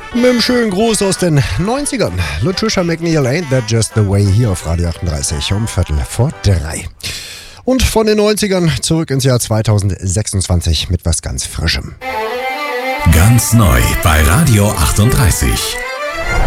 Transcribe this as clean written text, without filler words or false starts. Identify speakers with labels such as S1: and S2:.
S1: Mit einem schönen Gruß aus den 90ern. Latricia McNeil, Ain't That Just The Way, hier auf Radio 38 um 2:15. Und von den 90ern zurück ins Jahr 2026 mit was ganz Frischem.
S2: Ganz neu bei Radio 38.